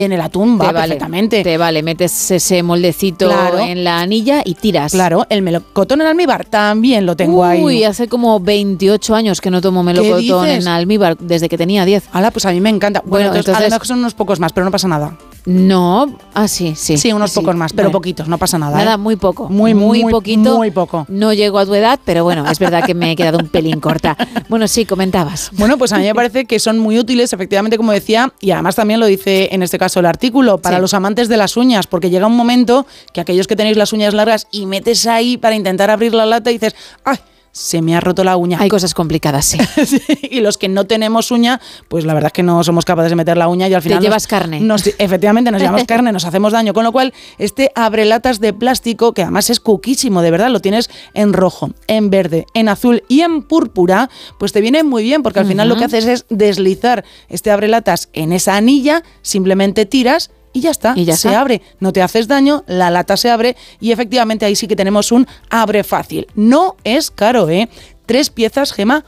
En el atún va perfectamente. Te vale, metes ese moldecito en la anilla y tiras. Claro, el melocotón en almíbar también lo tengo ahí. Uy, hace como 28 años que no tomo melocotón en almíbar, desde que tenía 10. Hala, pues a mí me encanta. Bueno, entonces a lo mejor son unos pocos más, pero no pasa nada. No, sí. Sí, unos pocos más, pero poquitos, no pasa nada. Nada, muy poco. Muy poquito. Muy poco. No llego a tu edad, pero bueno, es verdad que me he quedado un pelín corta. Bueno, sí, comentabas. Bueno, pues a mí me parece que son muy útiles, efectivamente, como decía, y además también lo dice en este caso el artículo, para los amantes de las uñas, porque llega un momento que aquellos que tenéis las uñas largas y metes ahí para intentar abrir la lata y dices, ¡ay! Se me ha roto la uña. Hay cosas complicadas, sí. Y los que no tenemos uña, pues la verdad es que no somos capaces de meter la uña y al final... Te llevas carne. Efectivamente, nos llevamos carne, nos hacemos daño. Con lo cual, este abrelatas de plástico, que además es cuquísimo, de verdad, lo tienes en rojo, en verde, en azul y en púrpura, pues te viene muy bien, porque al final lo que haces es deslizar este abrelatas en esa anilla, simplemente tiras y ya está, se abre, no te haces daño, la lata se abre y efectivamente ahí sí que tenemos un abre fácil. No es caro, 3 piezas, Gemma,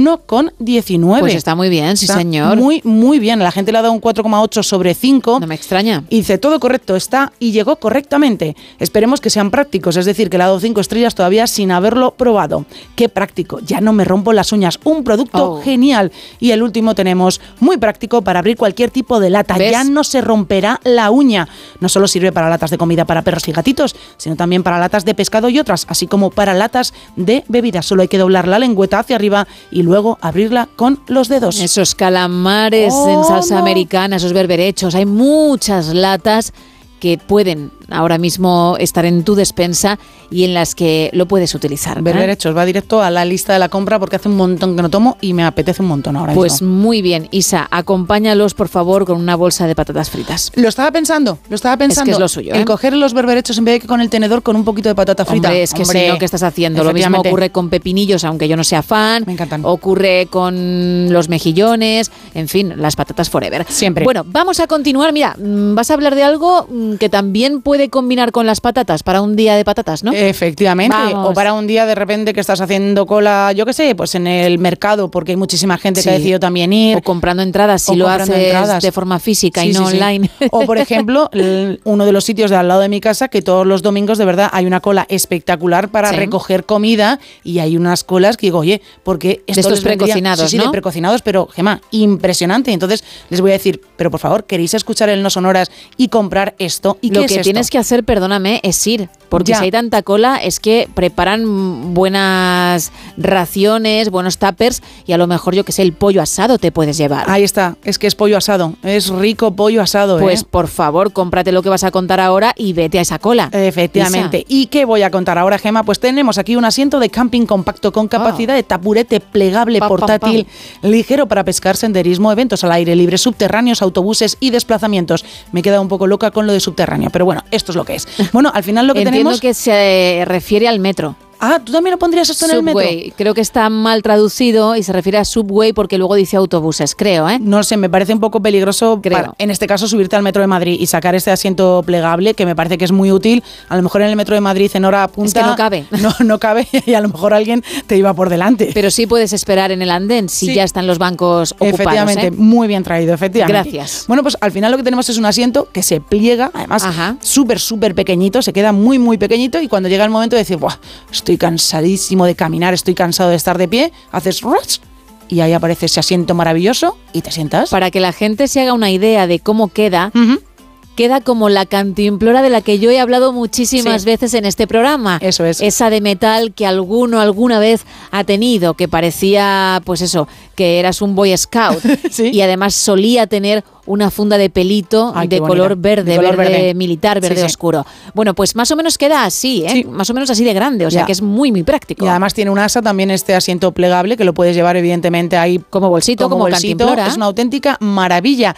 1,19. Pues está muy bien, sí, está señor. Muy bien. La gente le ha dado un 4,8 sobre 5. No me extraña. Y dice, todo correcto está y llegó correctamente. Esperemos que sean prácticos, es decir, que le ha dado 5 estrellas todavía sin haberlo probado. Qué práctico, ya no me rompo las uñas. Un producto genial. Y el último tenemos muy práctico para abrir cualquier tipo de lata. ¿Ves? Ya no se romperá la uña. No solo sirve para latas de comida para perros y gatitos, sino también para latas de pescado y otras, así como para latas de bebidas. Solo hay que doblar la lengüeta hacia arriba y luego abrirla con los dedos. Esos calamares en salsa americana, esos berberechos, hay muchas latas que pueden ahora mismo estar en tu despensa y en las que lo puedes utilizar. Berberechos, va directo a la lista de la compra porque hace un montón que no tomo y me apetece un montón ahora mismo. Pues muy bien, Isa, acompáñalos por favor con una bolsa de patatas fritas. Lo estaba pensando. Es que es lo suyo, el coger los berberechos en vez de que con el tenedor con un poquito de patata frita. Hombre, es que si no, ¿qué estás haciendo? Lo mismo ocurre con pepinillos, aunque yo no sea fan. Me encantan. Ocurre con los mejillones, en fin, las patatas forever. Siempre. Bueno, vamos a continuar. Mira, vas a hablar de algo que también puede combinar con las patatas para un día de patatas, ¿no? Efectivamente. Vamos. O para un día de repente que estás haciendo cola, yo qué sé, pues en el mercado, porque hay muchísima gente que ha decidido también ir. O comprando entradas, si lo haces de forma física y no online. O, por ejemplo, uno de los sitios de al lado de mi casa, que todos los domingos, de verdad, hay una cola espectacular para recoger comida y hay unas colas que digo, oye, porque esto de estos precocinados, ¿no? De precocinados, pero, Gemma, impresionante. Entonces, les voy a decir, pero por favor, ¿queréis escuchar el No Sonoras y comprar esto? ¿Y lo qué que es esto? tienes que hacer, perdóname, es ir. Porque si hay tanta cola, es que preparan buenas raciones, buenos tuppers y a lo mejor, yo que sé, el pollo asado te puedes llevar. Ahí está, es que es pollo asado, es rico pollo asado. Pues por favor, cómprate lo que vas a contar ahora y vete a esa cola. Efectivamente. Isa. ¿Y qué voy a contar ahora, Gemma? Pues tenemos aquí un asiento de camping compacto con capacidad de taburete plegable, portátil, ligero para pescar, senderismo, eventos al aire libre, subterráneos, autobuses y desplazamientos. Me he quedado un poco loca con lo de subterráneo, pero bueno, esto es lo que es. Bueno, al final lo que Entiendo tenemos... que se refiere al metro. Ah, ¿tú también lo pondrías esto Subway. en el metro? Creo que está mal traducido y se refiere a Subway porque luego dice autobuses, creo, ¿eh? No sé, me parece un poco peligroso, en este caso, subirte al metro de Madrid y sacar este asiento plegable, que me parece que es muy útil. A lo mejor en el metro de Madrid, en hora punta... Es que no cabe. No cabe y a lo mejor alguien te iba por delante. Pero sí puedes esperar en el andén si ya están los bancos ocupados. Efectivamente, muy bien traído, efectivamente. Gracias. Bueno, pues al final lo que tenemos es un asiento que se pliega, además súper pequeñito, se queda muy pequeñito y cuando llega el momento de decir, ¡buah! Estoy cansadísimo de caminar, estoy cansado de estar de pie, haces rush y ahí aparece ese asiento maravilloso y te sientas. Para que la gente se haga una idea de cómo queda, queda como la cantimplora de la que yo he hablado muchísimas veces en este programa. Eso es. Esa de metal que alguna vez ha tenido, que parecía, pues eso, que eras un Boy Scout. Y además solía tener una funda de pelito de color verde militar, verde oscuro. Bueno, pues más o menos queda así, más o menos así de grande, o sea que es muy práctico. Y además tiene un asa también este asiento plegable que lo puedes llevar evidentemente ahí como bolsito, como cantimplora. Es una auténtica maravilla.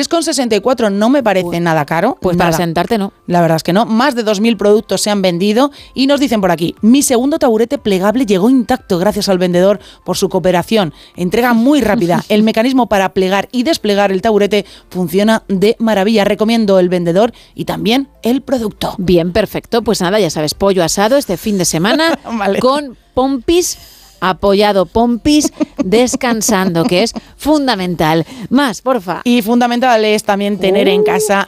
3,64 no me parece nada caro. Pues para sentarte no. La verdad es que no. Más de 2.000 productos se han vendido y nos dicen por aquí, mi segundo taburete plegable llegó intacto gracias al vendedor por su cooperación. Entrega muy rápida. El mecanismo para plegar y desplegar el taburete funciona de maravilla. Recomiendo el vendedor y también el producto. Bien, perfecto. Pues nada, ya sabes, pollo asado este fin de semana con pompis apoyado, pompis, descansando, que es fundamental. Más, porfa. Y fundamental es también tener en casa